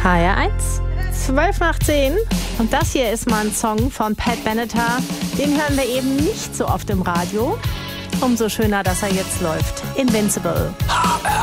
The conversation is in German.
HR1, 12 nach 10. Und das hier ist mal ein Song von Pat Benatar. Den hören wir eben nicht so oft im Radio. Umso schöner, dass er jetzt läuft. Invincible. HR